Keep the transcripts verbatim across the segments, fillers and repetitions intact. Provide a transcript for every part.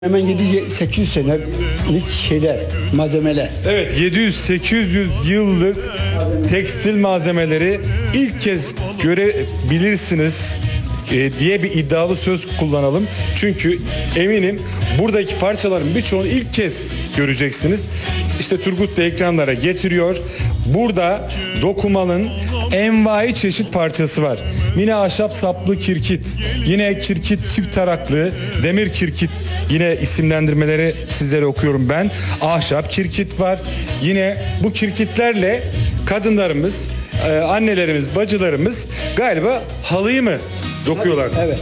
Hemen yedi sekiz yüz senelik şeyler, malzemeler. Evet, yedi yüz sekiz yüz yıllık tekstil malzemeleri ilk kez görebilirsiniz e, diye bir iddialı söz kullanalım. Çünkü eminim buradaki parçaların birçoğunu ilk kez göreceksiniz. İşte Turgut da ekranlara getiriyor. Burada dokumanın envai çeşit parçası var. Yine ahşap saplı kirkit, yine kirkit çift taraklı, demir kirkit, yine isimlendirmeleri sizlere okuyorum ben. Ahşap kirkit var. Yine bu kirkitlerle kadınlarımız, annelerimiz, bacılarımız galiba halıyı mı dokuyorlar? Evet.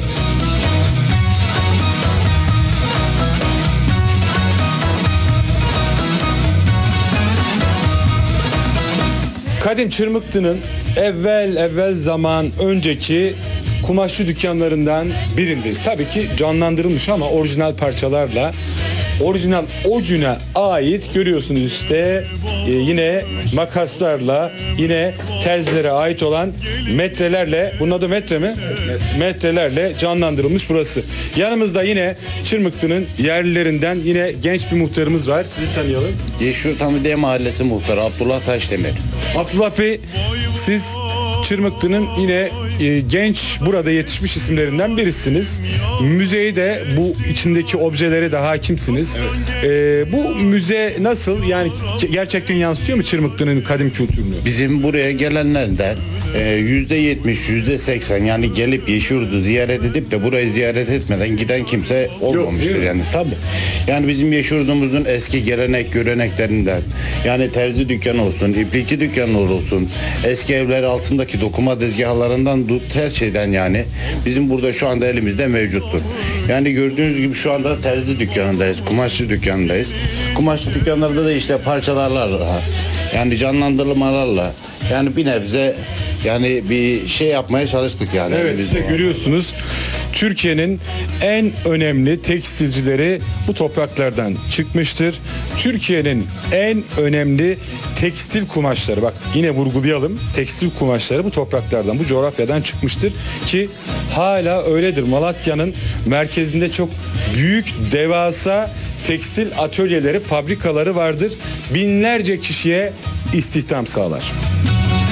Kadim Çırmıklı'nın evvel evvel zaman önceki kumaşçı dükkanlarından birindeyiz. Tabii ki canlandırılmış ama orijinal parçalarla, orijinal o güne ait görüyorsunuz işte e, yine makaslarla, yine terzilere ait olan metrelerle, bunun adı metre mi? Metrelerle canlandırılmış burası. Yanımızda yine Çırmıklı'nın yerlilerinden yine genç bir muhtarımız var. Sizi tanıyalım. Yeşurt Hamidiye Mahallesi Muhtarı Abdullah Taşdemir. Abdullah Bey, siz Çırmıklı'nın yine e, genç burada yetişmiş isimlerinden birisiniz. Müzeyi de bu içindeki objelere de hakimsiniz. Evet. E, bu müze nasıl, yani gerçekten yansıtıyor mu Çırmıklı'nın kadim kültürünü? Bizim buraya gelenlerden yüzde yetmiş, yüzde seksen yani gelip Yeşurt'u ziyaret edip de burayı ziyaret etmeden giden kimse olmamıştır. Yok, yani tabii. Yani bizim Yeşurt'umuzun eski gelenek göreneklerinden, yani terzi dükkanı olsun, iplikçi dükkanı olsun, eski evler altındaki dokuma tezgahlarından tut her şeyden, yani bizim burada şu anda elimizde mevcuttur. Yani gördüğünüz gibi şu anda terzi dükkanındayız, kumaşçı dükkanındayız. Kumaşçı dükkanlarda da işte parçalarla, yani canlandırmalarla, yani bir nebze yani bir şey yapmaya çalıştık yani. Evet, işte görüyorsunuz Türkiye'nin en önemli tekstilcileri bu topraklardan çıkmıştır. Türkiye'nin en önemli tekstil kumaşları, bak yine vurgulayalım, tekstil kumaşları bu topraklardan, bu coğrafyadan çıkmıştır ki hala öyledir. Malatya'nın merkezinde çok büyük, devasa tekstil atölyeleri, fabrikaları vardır. Binlerce kişiye istihdam sağlar.